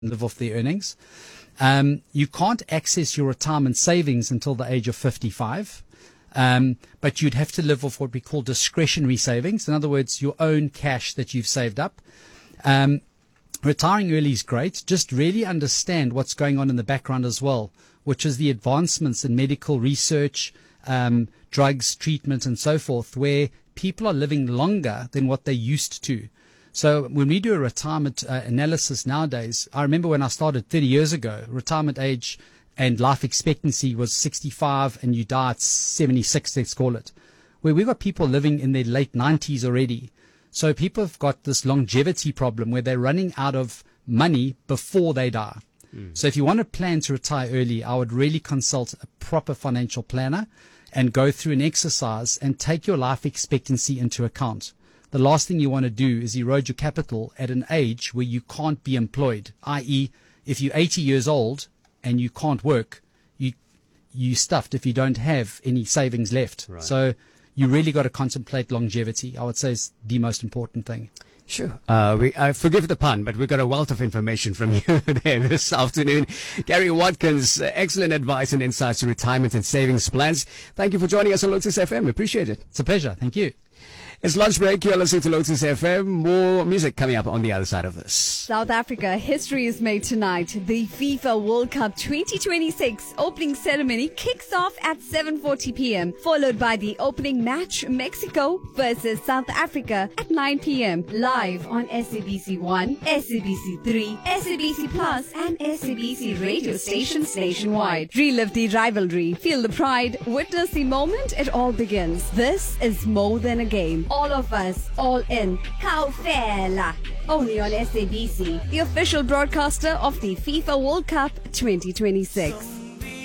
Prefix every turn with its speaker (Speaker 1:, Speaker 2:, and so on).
Speaker 1: live off their earnings. You can't access your retirement savings until the age of 55. But you'd have to live off what we call discretionary savings. In other words, your own cash that you've saved up. Retiring early is great. Just really understand what's going on in the background as well, which is the advancements in medical research, drugs, treatment, and so forth, where people are living longer than what they used to. So when we do a retirement analysis nowadays, I remember when I started 30 years ago, retirement age and life expectancy was 65 and you die at 76, let's call it, where we've got people living in their late 90s already. So people have got this longevity problem where they're running out of money before they die. So if you want to plan to retire early, I would really consult a proper financial planner and go through an exercise and take your life expectancy into account. The last thing you want to do is erode your capital at an age where you can't be employed, i.e., if you're 80 years old and you can't work, you stuffed if you don't have any savings left. Right. So you really got to contemplate longevity. I would say is the most important thing.
Speaker 2: Sure. I forgive the pun, but we got a wealth of information from you there this afternoon. Gary Watkins, excellent advice and insights to retirement and savings plans. Thank you for joining us on Lotus FM. Appreciate it.
Speaker 1: It's a pleasure. Thank you.
Speaker 2: It's lunch break. You're listening to Lotus FM. More music coming up on the other side of this.
Speaker 3: South Africa, history is made tonight. The FIFA World Cup 2026 opening ceremony kicks off at 7:40 p.m. followed by the opening match, Mexico versus South Africa at 9 p.m. live on SABC 1, SABC 3, SABC Plus and SABC radio stations nationwide. Relive the rivalry, feel the pride, witness the moment it all begins. This is more than a game. All of us, all in. Kaufela. Only on SABC, the official broadcaster of the FIFA World Cup 2026.